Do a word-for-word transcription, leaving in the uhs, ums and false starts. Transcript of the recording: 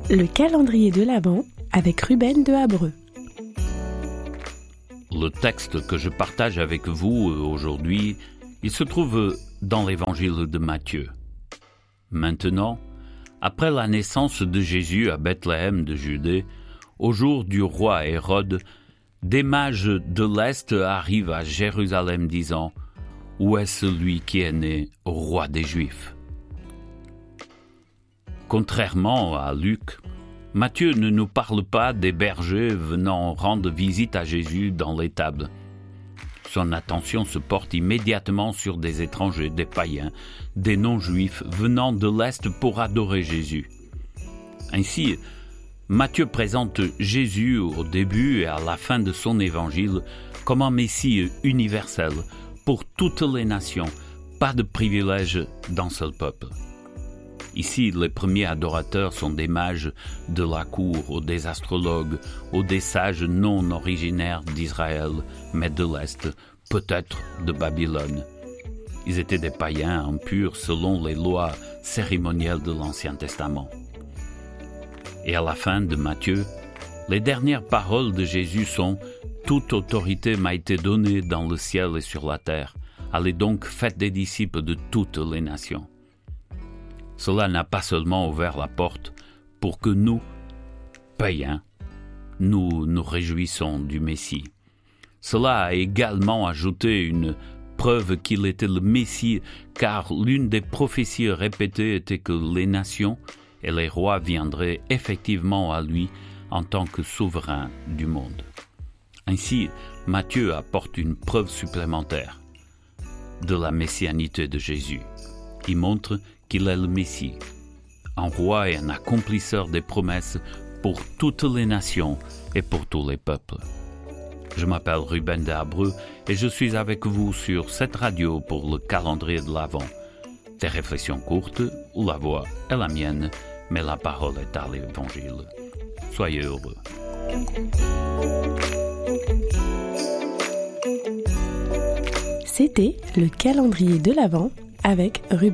Le calendrier de l'Avent avec Ruben de Habreux. Le texte que je partage avec vous aujourd'hui, il se trouve dans l'évangile de Matthieu. Maintenant, après la naissance de Jésus à Bethléem de Judée, au jour du roi Hérode, des mages de l'Est arrivent à Jérusalem disant « Où est celui qui est né roi des Juifs ?» Contrairement à Luc, Matthieu ne nous parle pas des bergers venant rendre visite à Jésus dans l'étable. Son attention se porte immédiatement sur des étrangers, des païens, des non-juifs venant de l'Est pour adorer Jésus. Ainsi, Matthieu présente Jésus au début et à la fin de son évangile comme un Messie universel pour toutes les nations, pas de privilège d'un seul peuple. Ici, les premiers adorateurs sont des mages de la cour, ou des astrologues, ou des sages non originaires d'Israël, mais de l'Est, peut-être de Babylone. Ils étaient des païens impurs selon les lois cérémonielles de l'Ancien Testament. Et à la fin de Matthieu, les dernières paroles de Jésus sont « Toute autorité m'a été donnée dans le ciel et sur la terre. Allez donc, faites des disciples de toutes les nations. » Cela n'a pas seulement ouvert la porte pour que nous, païens, nous nous réjouissons du Messie. Cela a également ajouté une preuve qu'il était le Messie, car l'une des prophéties répétées était que les nations et les rois viendraient effectivement à lui en tant que souverain du monde. Ainsi, Matthieu apporte une preuve supplémentaire de la messianité de Jésus. Il montre qu'il est le Messie, un roi et un accomplisseur des promesses pour toutes les nations et pour tous les peuples. Je m'appelle Ruben de Habreux et je suis avec vous sur cette radio pour le calendrier de l'Avent. Des réflexions courtes où la voix est la mienne, mais la parole est à l'Évangile. Soyez heureux. C'était le calendrier de l'Avent avec Ruben.